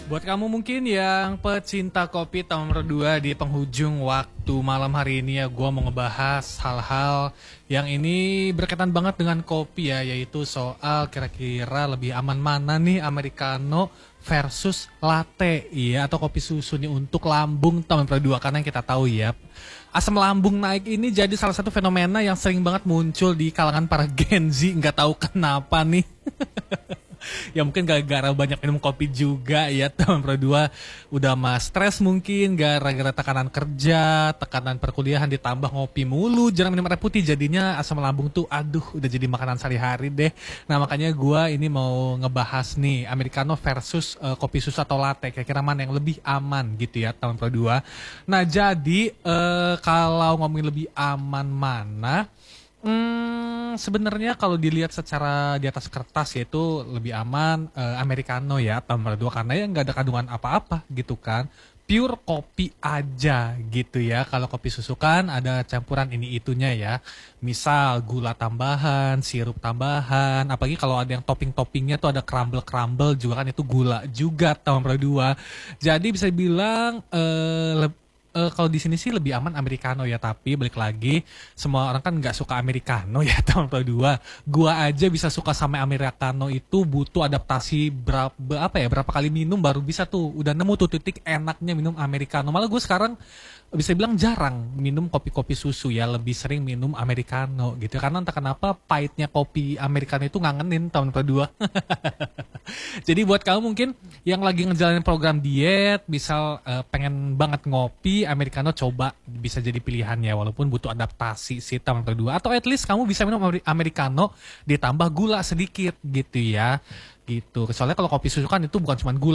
Buat kamu mungkin yang pecinta kopi tahun nomor 2 di penghujung waktu malam hari ini ya, gue mau ngebahas hal-hal yang ini berkaitan banget dengan kopi ya, yaitu soal kira-kira lebih aman mana nih Americano versus latte ya, atau kopi susu nih untuk lambung tahun nomor 2. Karena yang kita tahu ya, asam lambung naik ini jadi salah satu fenomena yang sering banget muncul di kalangan para Gen Z, nggak tahu kenapa nih. Ya mungkin gara-gara banyak minum kopi juga ya, tahun kedua udah mah stres mungkin gara-gara tekanan kerja, tekanan perkuliahan, ditambah ngopi mulu, jarang minum air putih, jadinya asam lambung tuh aduh udah jadi makanan sehari-hari deh. Nah makanya gua ini mau ngebahas nih Americano versus kopi susu atau latte, kira-kira mana yang lebih aman gitu ya tahun kedua. Nah jadi kalau ngomongin lebih aman mana, sebenarnya kalau dilihat secara di atas kertas yaitu lebih aman Americano ya tambah 2, karena ya nggak ada kandungan apa-apa gitu kan. Pure kopi aja gitu ya. Kalau kopi susu kan ada campuran ini itunya ya. Misal gula tambahan, sirup tambahan, apalagi kalau ada yang topping-toppingnya tuh ada crumble-crumble juga kan, itu gula juga tambah 2. Jadi bisa bilang kalau di sini sih lebih aman Americano ya, tapi balik lagi semua orang kan nggak suka Americano ya tahun kedua. Gua aja bisa suka sama Americano itu butuh adaptasi berapa kali minum baru bisa tuh udah nemu tuh titik enaknya minum Americano. Malah gue sekarang bisa bilang jarang minum kopi-kopi susu ya, lebih sering minum Americano gitu karena entah kenapa pahitnya kopi Americano itu ngangenin tahun kedua. Jadi buat kamu mungkin yang lagi ngejalanin program diet, misal pengen banget ngopi, Americano coba bisa jadi pilihannya walaupun butuh adaptasi sih tahun kedua. Atau at least kamu bisa minum Americano ditambah gula sedikit gitu ya. Gitu. Soalnya kalau kopi susu kan itu bukan cuma gula.